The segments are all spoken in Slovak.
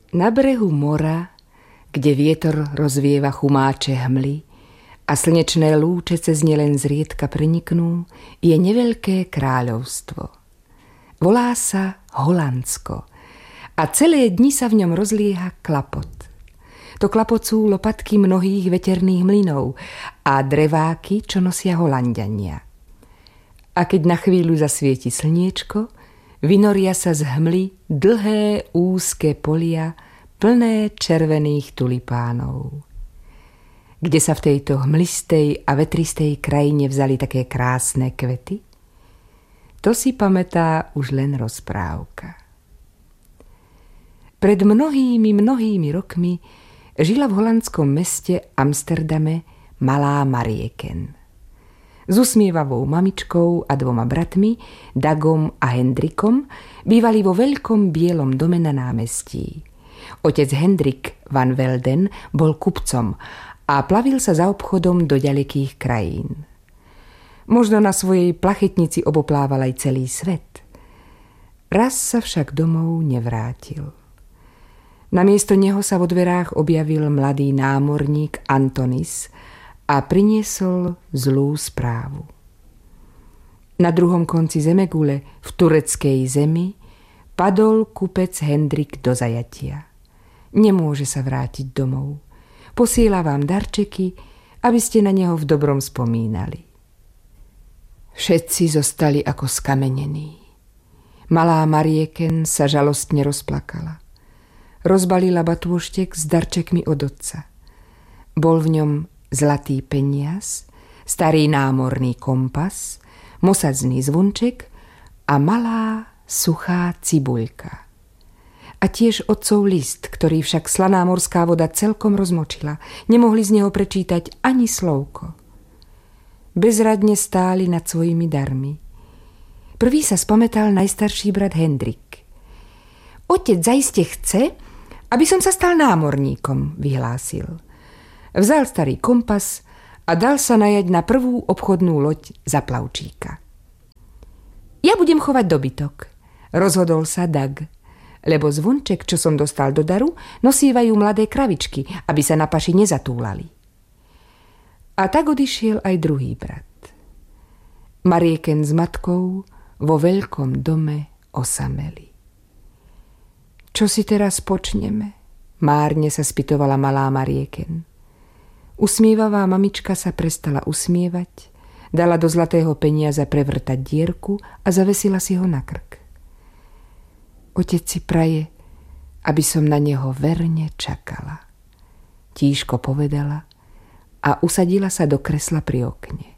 Na brehu mora, kde vietor rozvieva chumáče hmly a slnečné lúče cez ne len zriedka preniknú, je neveľké kráľovstvo. Volá sa Holandsko a celé dni sa v ňom rozlieha klapot. To klapocú lopatky mnohých veterných mlynov a dreváky, čo nosia Holanďania. A keď na chvíľu zasvieti slniečko, vynoria sa z hmly dlhé úzke polia plné červených tulipánov. Kde sa v tejto hmlistej a vetristej krajine vzali také krásne kvety? To si pamätá už len rozprávka. Pred mnohými rokmi žila v holandskom meste Amsterdame malá Marieken. S usmievavou mamičkou a 2 bratmi, Dagom a Hendrikom, bývali vo veľkom bielom dome na námestí. Otec Hendrik van Velden bol kupcom a plavil sa za obchodom do ďalekých krajín. Možno na svojej plachetnici oboplával aj celý svet. Raz sa však domov nevrátil. Namiesto neho sa vo dverách objavil mladý námorník Antonis a priniesol zlú správu. Na druhom konci zemegule, v tureckej zemi, padol kupec Hendrik do zajatia. Nemôže sa vrátiť domov. Posiela vám darčeky, aby ste na neho v dobrom spomínali. Všetci zostali ako skamenení. Malá Marieken sa žalostne rozplakala. Rozbalila batôštek s darčekmi od otca. Bol v ňom zlatý peniaz, starý námorný kompas, mosadzný zvonček a malá suchá cibuľka. A tiež otcov list, ktorý však slaná morská voda celkom rozmočila. Nemohli z neho prečítať ani slovko. Bezradne stáli nad svojimi darmi. Prvý sa spamätal najstarší brat Hendrik. Otec zaiste chce, aby som sa stal námorníkom, vyhlásil. Vzal starý kompas a dal sa najať na prvú obchodnú loď za plavčíka. Ja budem chovať dobytok, rozhodol sa Dag, lebo zvonček, čo som dostal do daru, nosívajú mladé kravičky, aby sa na paši nezatúlali. A tak odišiel aj druhý brat. Marieken s matkou vo veľkom dome osameli. Čo si teraz počneme? Márne sa spytovala malá Marieken. Usmievavá mamička sa prestala usmievať, dala do zlatého peniaza prevrtať dierku a zavesila si ho na krk. Otec si praje, aby som na neho verne čakala. Tížko povedala a usadila sa do kresla pri okne.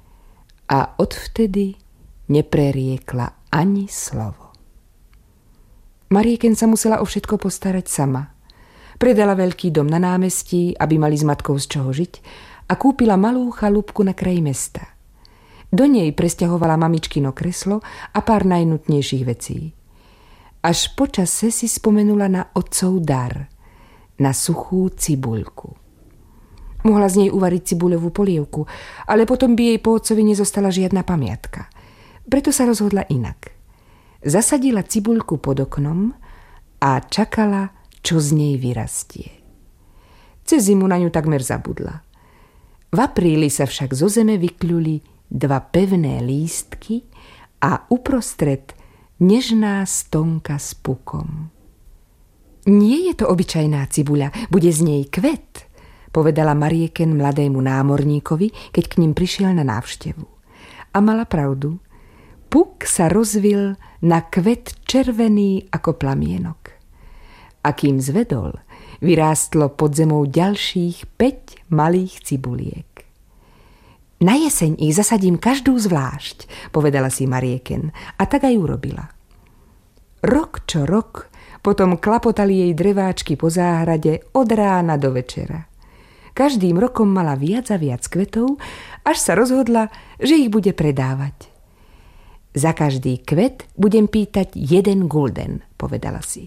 A odvtedy nepreriekla ani slovo. Marieken sa musela o všetko postarať sama. Predala veľký dom na námestí, aby mali s matkou z čoho žiť, a kúpila malú chalúpku na kraji mesta. Do nej presťahovala mamičkino kreslo a pár najnutnejších vecí. Až počase si spomenula na otcov dar, na suchú cibuľku. Mohla z nej uvariť cibuľovú polievku, ale potom by jej po otcovi nezostala žiadna pamiatka. Preto sa rozhodla inak. Zasadila cibuľku pod oknom a čakala, čo z nej vyrastie. Cez zimu na ňu takmer zabudla. V apríli sa však zo zeme vykľuli 2 pevné lístky a uprostred nežná stonka s pukom. Nie je to obyčajná cibuľa, bude z nej kvet, povedala Marieken mladému námorníkovi, keď k ním prišiel na návštevu. A mala pravdu. Puk sa rozvil na kvet červený ako plamienok. A kým zvedol, vyrástlo pod zemou ďalších 5 malých cibuliek. Na jeseň ich zasadím každú zvlášť, povedala si Marieken, a tak aj urobila. Rok čo rok potom klapotali jej dreváčky po záhrade od rána do večera. Každým rokom mala viac a viac kvetov, až sa rozhodla, že ich bude predávať. Za každý kvet budem pýtať 1 gulden, povedala si.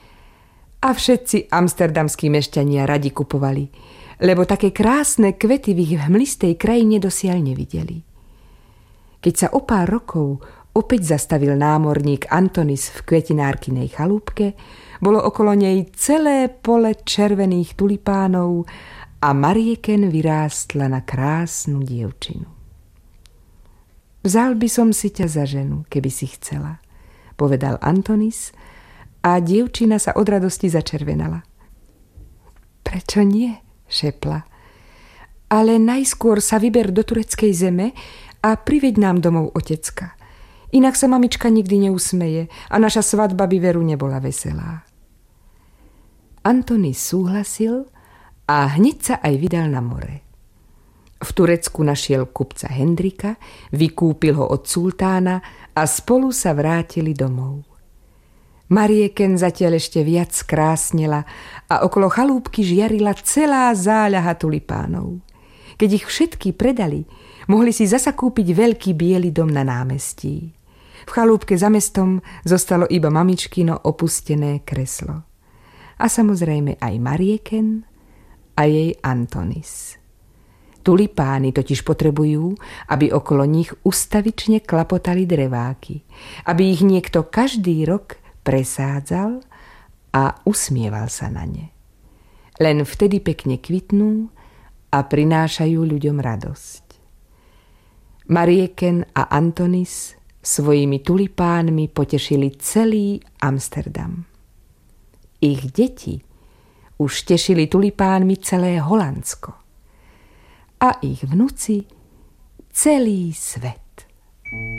A všetci amsterdamskí mešťania radi kupovali, lebo také krásne kvety v ich hmlistej krajine dosiaľ nevideli. Keď sa o pár rokov opäť zastavil námorník Antonis v kvetinárkynej chalúbke, bolo okolo nej celé pole červených tulipánov a Marieken vyrástla na krásnu dievčinu. Vzal by som si ťa za ženu, keby si chcela, povedal Antonis a dievčina sa od radosti začervenala. Prečo nie? Šepla. Ale najskôr sa vyber do tureckej zeme a priveď nám domov otecka. Inak sa mamička nikdy neusmeje a naša svadba by veru nebola veselá. Antonis súhlasil a hneď sa aj vydal na more. V Turecku našiel kupca Hendrika, vykúpil ho od sultána a spolu sa vrátili domov. Marieken zatiaľ ešte viac krásnela a okolo chalúbky žiarila celá záľaha tulipánov. Keď ich všetky predali, mohli si zasa kúpiť veľký biely dom na námestí. V chalúbke za mestom zostalo iba mamičkino opustené kreslo. A samozrejme aj Marieken a jej Antonis. Tulipány totiž potrebujú, aby okolo nich ustavične klapotali dreváky, aby ich niekto každý rok presádzal a usmieval sa na ne. Len vtedy pekne kvitnú a prinášajú ľuďom radosť. Marieken a Antonis svojimi tulipánmi potešili celý Amsterdam. Ich deti už tešili tulipánmi celé Holandsko a ich vnuci celý svet.